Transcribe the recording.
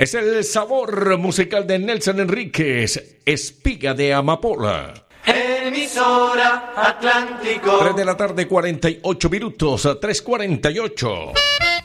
Es el sabor musical de Nelson Enríquez, Espiga de Amapola. Emisora Atlántico. 3 de la tarde, 48 minutos, 3:48.